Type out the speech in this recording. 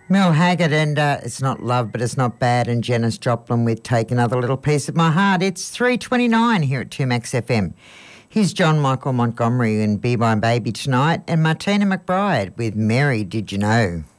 Mel Haggard and It's Not Love But It's Not Bad, and Janis Joplin with Take Another Little Piece of My Heart. It's 3:29 here at 2Max FM. Here's John Michael Montgomery and Be My Baby tonight, and Martina McBride with Mary Did You Know.